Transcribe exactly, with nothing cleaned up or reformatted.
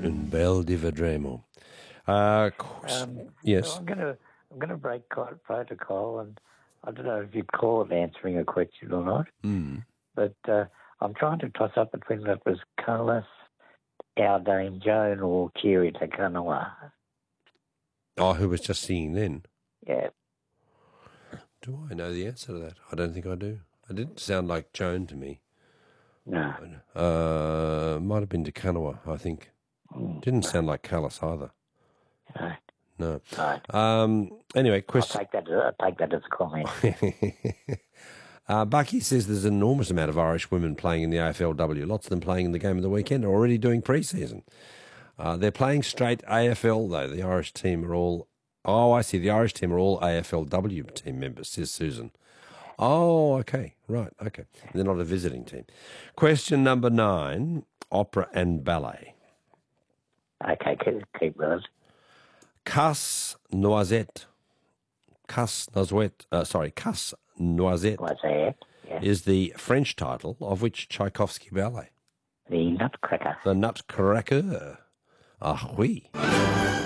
Un bel di vedremo. Uh, Um, yes. so I'm going to I'm going to break co- protocol, and I don't know if you'd call it answering a question or not, Mm. but uh, I'm trying to toss up between that was Carlos, our Dame Joan, or Kiri Te Kanawa. Oh, who was just singing then? Yeah. Do I know the answer to that? I don't think I do. It didn't sound like Joan to me. No. Uh, might have been Te Kanawa, I think. Mm. Didn't sound like Callis either. No. No. Right. Um, anyway, I'll question. take that. I'll take that as a comment. uh, Bucky says there's an enormous amount of Irish women playing in the A F L W. Lots of them playing in the game of the weekend are already doing pre-season. Uh, they're playing straight A F L, though. The Irish team are all... Oh, I see. The Irish team are all A F L W team members, says Susan. Oh, okay. Right, okay. They're not a visiting team. Question number nine, opera and ballet. Okay, keep, keep with it. Casse Noisette. Casse Noisette, uh, sorry, Casse Noisette What's that? Yeah. is the French title of which Tchaikovsky ballet? The Nutcracker. The Nutcracker. Ah, oui.